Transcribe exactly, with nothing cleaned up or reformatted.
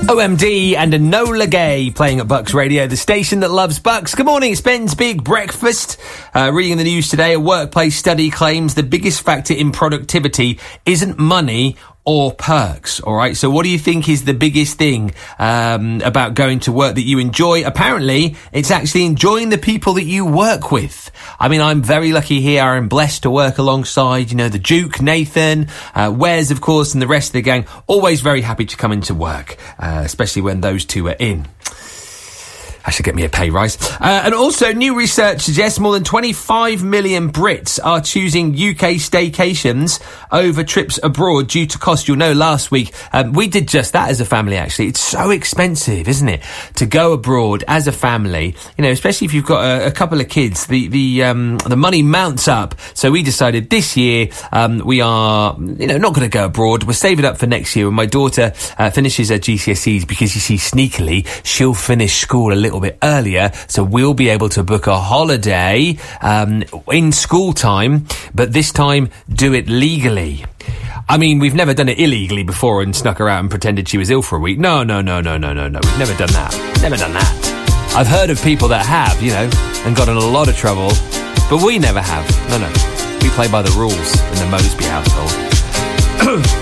O M D and Enola Gay playing at Bucks Radio, the station that loves Bucks. Good morning, it's Ben's Big Breakfast. Uh, reading in the news today, a workplace study claims the biggest factor in productivity isn't money or perks, all right? So what do you think is the biggest thing um, about going to work that you enjoy? Apparently, it's actually enjoying the people that you work with. I mean, I'm very lucky here. I'm blessed to work alongside, you know, the Duke, Nathan, uh, Wes, of course, and the rest of the gang. Always very happy to come into work, uh, especially when those two are in. I should get me a pay rise. Uh, and also, new research suggests more than twenty-five million Brits are choosing U K staycations over trips abroad due to cost. You'll know last week, um, we did just that as a family, actually. It's so expensive, isn't it, to go abroad as a family, you know, especially if you've got a, a couple of kids. The the um, the money mounts up. So we decided this year um, we are, you know, not going to go abroad. We're saving up for next year when my daughter uh, finishes her G C S Es, because you see, sneakily, she'll finish school a little bit earlier, so we'll be able to book a holiday um, in school time, but this time do it legally. I mean, we've never done it illegally before and snuck her out and pretended she was ill for a week. No, no, no, no, no, no, no. We've never done that. Never done that. I've heard of people that have, you know, and got in a lot of trouble, but we never have. No, no. We play by the rules in the Mosby household.